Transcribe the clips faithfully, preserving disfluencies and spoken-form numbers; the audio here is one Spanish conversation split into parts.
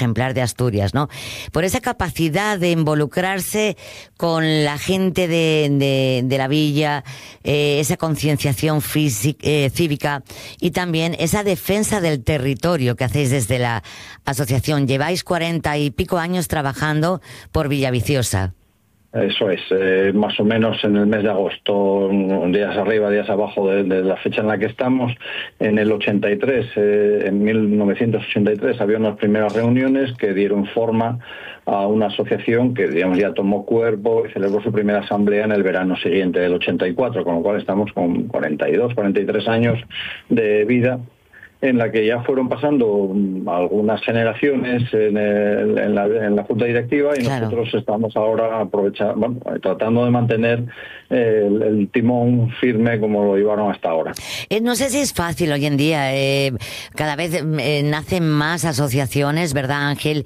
ejemplar de Asturias, ¿no? Por esa capacidad de involucrarse con la gente de, de, de la villa, eh, esa concienciación eh, cívica y también esa defensa del territorio que hacéis desde la asociación. Lleváis cuarenta y pico años trabajando por Villaviciosa. Eso es, eh, más o menos en el mes de agosto, días arriba, días abajo de, de la fecha en la que estamos. En el ochenta y tres, eh, en mil novecientos ochenta y tres, había unas primeras reuniones que dieron forma a una asociación que, digamos, ya tomó cuerpo y celebró su primera asamblea en el verano siguiente del ochenta y cuatro, con lo cual estamos con cuarenta y dos, cuarenta y tres años de vida, en la que ya fueron pasando algunas generaciones en, el, en, la, en la Junta Directiva y claro, nosotros estamos ahora aprovechando, bueno, tratando de mantener el, el timón firme como lo llevaron hasta ahora. Eh, no sé si es fácil hoy en día, eh, cada vez eh, nacen más asociaciones, ¿verdad, Ángel?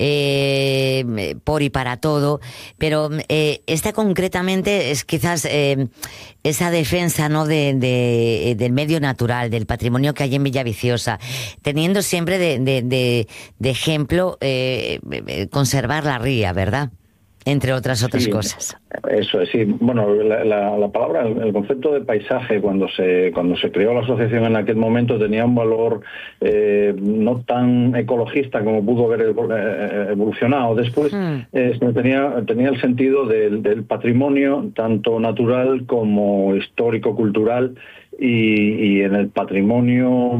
Eh, por y para todo, pero eh, esta concretamente es quizás eh, esa defensa, ¿no?, de, de, del medio natural, del patrimonio que hay en Villaviciosa, teniendo siempre de, de, de, de ejemplo eh, conservar la ría, ¿verdad? Entre otras otras sí, cosas. Eso es, sí. Bueno, la, la, la palabra, el, el concepto de paisaje, cuando se cuando se creó la asociación en aquel momento, tenía un valor eh, no tan ecologista como pudo haber evolucionado después. Hmm. Eh, tenía, tenía el sentido del, del patrimonio, tanto natural como histórico-cultural. Y, y en el patrimonio,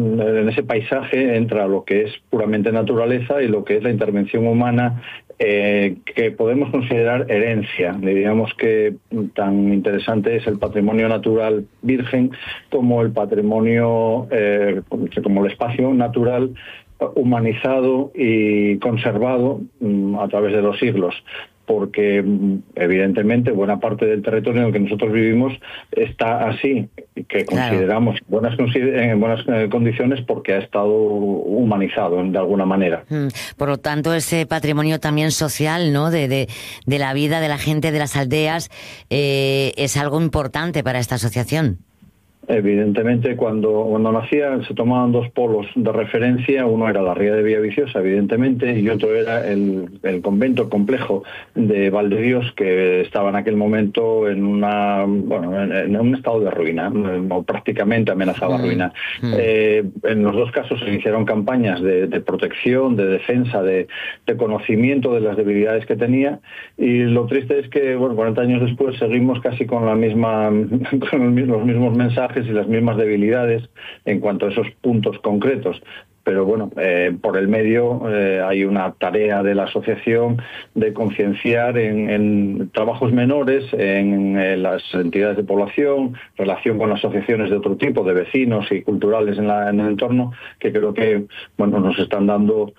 en ese paisaje, entra lo que es puramente naturaleza y lo que es la intervención humana, eh, que podemos considerar herencia. Diríamos que tan interesante es el patrimonio natural virgen como el patrimonio, eh, como el espacio natural humanizado y conservado um, a través de los siglos, porque evidentemente buena parte del territorio en el que nosotros vivimos está así, que consideramos claro. buenas, en buenas condiciones porque ha estado humanizado de alguna manera. Por lo tanto, ese patrimonio también social, ¿no?, de, de, de la vida de la gente de las aldeas, eh, es algo importante para esta asociación. Evidentemente, cuando, cuando nacía se tomaban dos polos de referencia. Uno era la ría de Villaviciosa, evidentemente, y otro era el, el convento, el complejo de Valdedios, que estaba en aquel momento en una bueno en, en un estado de ruina, o prácticamente amenazaba mm. ruina. Mm. Eh, en los dos casos se iniciaron campañas de, de protección, de defensa, de, de conocimiento de las debilidades que tenía, y lo triste es que, bueno, cuarenta años después seguimos casi con la misma con los mismos mensajes y las mismas debilidades en cuanto a esos puntos concretos. Pero bueno, eh, por el medio eh, hay una tarea de la asociación de concienciar en, en trabajos menores, en, en las entidades de población, relación con asociaciones de otro tipo, de vecinos y culturales en, la, en el entorno, que creo que bueno nos están dando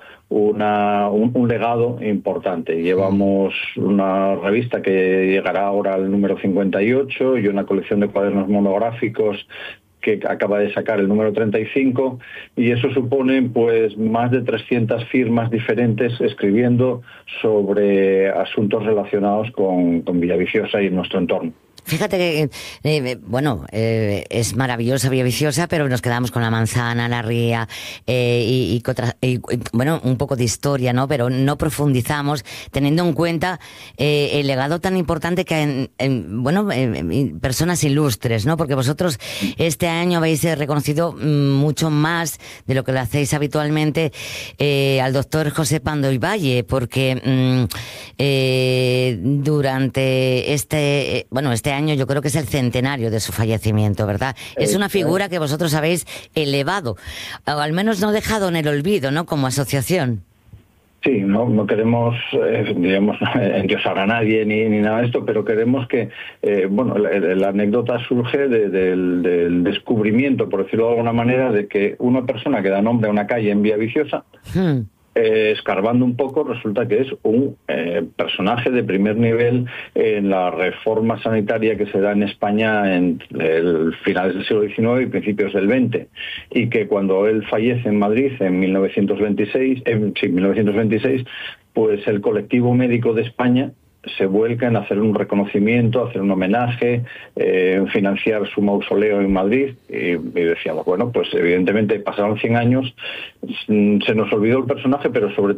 una, un, un legado importante. Llevamos una revista que llegará ahora al número cincuenta y ocho y una colección de cuadernos monográficos que acaba de sacar el número treinta y cinco, y eso supone pues más de trescientas firmas diferentes escribiendo sobre asuntos relacionados con, con Villaviciosa y nuestro entorno. Fíjate que, eh, bueno, eh, es maravillosa Villaviciosa, pero nos quedamos con la manzana, la ría, eh, y, y, contra, y, y, bueno, un poco de historia, ¿no? Pero no profundizamos, teniendo en cuenta eh, el legado tan importante que hay en, en bueno, en, en personas ilustres, ¿no? Porque vosotros este año habéis reconocido mucho más de lo que lo hacéis habitualmente eh, al doctor José Pando y Valle, porque mm, eh, durante este, bueno, este año yo creo que es el centenario de su fallecimiento, ¿verdad? Es una figura que vosotros habéis elevado, o al menos no dejado en el olvido, ¿no?, como asociación. Sí, no, no queremos, eh, digamos, endiosar a nadie ni, ni nada de esto, pero queremos que, eh, bueno, la, la anécdota surge de, de, del, del descubrimiento, por decirlo de alguna manera, de que una persona que da nombre a una calle en Villaviciosa, hmm. Eh, escarbando un poco, resulta que es un eh, personaje de primer nivel en la reforma sanitaria que se da en España en el finales del siglo diecinueve y principios del veinte, y que cuando él fallece en Madrid en mil novecientos veintiséis, en, sí, mil novecientos veintiséis, pues el colectivo médico de España se vuelca en hacer un reconocimiento, hacer un homenaje, eh, en financiar su mausoleo en Madrid, y, y decíamos, bueno, pues evidentemente pasaron cien años, se nos olvidó el personaje, pero sobre